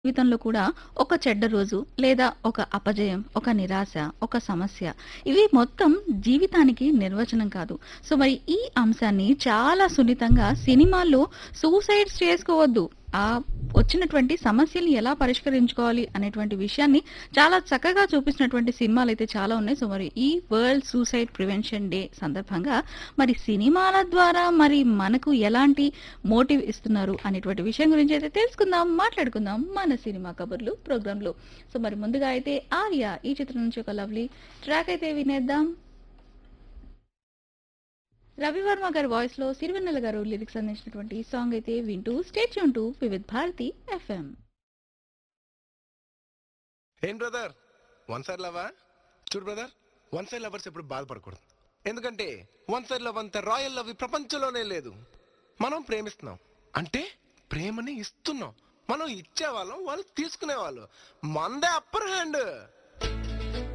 జీవితంలో కూడా ఒక చెడ్డ రోజు లేదా ఒక అపజయం, ఒక నిరాశ, ఒక సమస్య ఇవి మొత్తం జీవితానికి నిర్వచనం కాదు. సో మరి ఈ అంశాన్ని చాలా సున్నితంగా సినిమాల్లో సూసైడ్స్ చేసుకోవద్దు. ఆ వచ్చినటువంటి సమస్యల్ని ఎలా పరిష్కరించుకోవాలి అనేటువంటి విషయాన్ని చాలా చక్కగా చూపించినటువంటి సినిమాలైతే చాలా ఉన్నాయి. సో మరి ఈ వరల్డ్ సూసైడ్ ప్రివెన్షన్ డే సందర్భంగా మరి సినిమాల ద్వారా మరి మనకు ఎలాంటి మోటివ్ ఇస్తున్నారు అనేటువంటి విషయం గురించి అయితే తెలుసుకుందాం, మాట్లాడుకుందాం మన సినిమా కబుర్లు ప్రోగ్రామ్ లో. సో మరి ముందుగా అయితే ఆర్య ఈ చిత్రం నుంచి ఒక లవ్లీ ట్రాక్ అయితే వినేద్దాం. రవివర్మ గారి వాయిస్ లో సిరివెన్నెల గారు లిరిక్స్ అందించినటువంటి ఈ సాంగ్ అయితే వింటూ stay tune to Vividh Bharati FM. ఏం బ్రదర్, వన్ సైడ్ లవా? చూడు బ్రదర్, వన్ సైడ్ లవర్స్ ఎప్పుడు బాధపడకూడదు. ఎందుకంటే వన్ సైడ్ లవ్ అంత రాయల్ లవ్ ఈ ప్రపంచంలోనే లేదు. మనం ప్రేమిస్తున్నాం అంటే ప్రేమని ఇస్తున్నాం. మనం ఇచ్చేవాళ్ళం, వాళ్ళు తీసుకునేవాళ్ళు. మందే అప్పర్ హ్యాండ్.